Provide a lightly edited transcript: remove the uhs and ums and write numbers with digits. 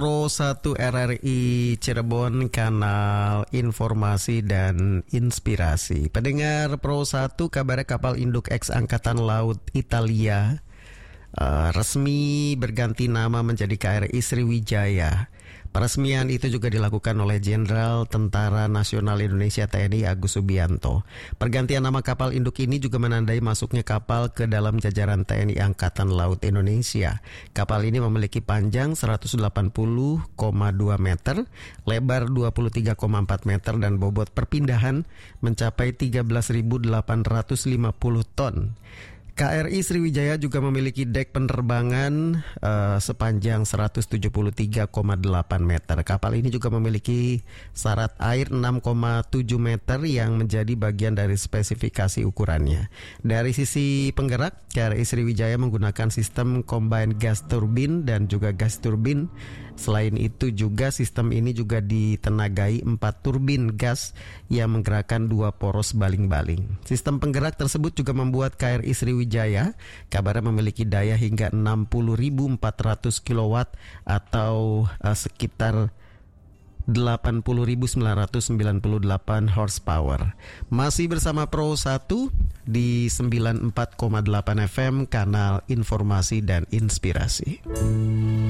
Pro 1 RRI Cirebon, kanal informasi dan inspirasi. Pendengar Pro 1, kabarnya kapal induk ex Angkatan Laut Italia resmi berganti nama menjadi KRI Sriwijaya. Peresmian itu juga dilakukan oleh Jenderal Tentara Nasional Indonesia TNI Agus Subianto. Pergantian nama kapal induk ini juga menandai masuknya kapal ke dalam jajaran TNI Angkatan Laut Indonesia. Kapal ini memiliki panjang 180,2 meter, lebar 23,4 meter dan bobot perpindahan mencapai 13.850 ton. KRI Sriwijaya juga memiliki dek penerbangan sepanjang 173,8 meter. Kapal ini juga memiliki syarat air 6,7 meter yang menjadi bagian dari spesifikasi ukurannya. Dari sisi penggerak, KRI Sriwijaya menggunakan sistem combined gas turbine dan juga gas turbine. Selain itu juga sistem ini juga ditenagai 4 turbin gas yang menggerakkan 2 poros baling-baling. Sistem penggerak tersebut juga membuat KRI Sriwijaya kabarnya memiliki daya hingga 60.400 kW atau sekitar 80.998 horsepower. Masih bersama Pro 1 di 94,8 FM, kanal informasi dan inspirasi.